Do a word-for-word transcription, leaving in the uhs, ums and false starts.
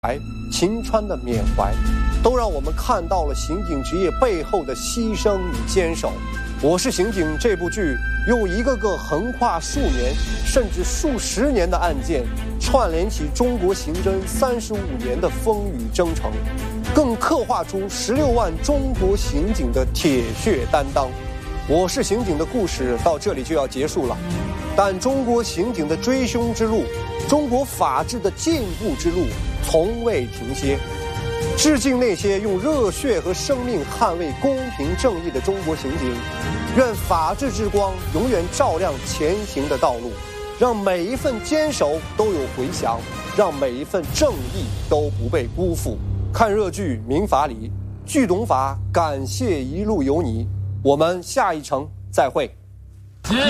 秦川的缅怀，都让我们看到了刑警职业背后的牺牲与坚守。我是刑警这部剧用一个个横跨数年甚至数十年的案件，串联起中国刑侦三十五年的风雨征程，更刻画出十六万中国刑警的铁血担当。我是刑警的故事到这里就要结束了，但中国刑警的追凶之路，中国法治的进步之路从未停歇。致敬那些用热血和生命捍卫公平正义的中国刑警，愿法治之光永远照亮前行的道路，让每一份坚守都有回响，让每一份正义都不被辜负。看热剧《民法理》，剧懂法，感谢一路有你，我们下一程再会。